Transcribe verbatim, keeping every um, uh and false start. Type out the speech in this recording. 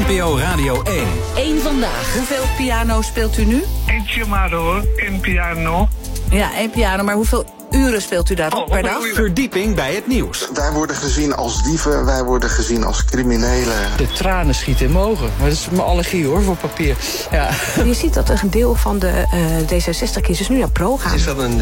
P O Radio één. Eén vandaag. Hoeveel piano speelt u nu? Eentje maar hoor, in piano. Ja, één piano, maar hoeveel uren speelt u daarop Oh, per dag? Verdieping bij het nieuws. Wij worden gezien als dieven, wij worden gezien als criminelen. De tranen schieten in mijn ogen. Maar dat is mijn allergie hoor, voor papier. Ja. Je ziet dat een deel van de uh, D zesenzestig-kiezers nu naar Pro gaan. Het is wel een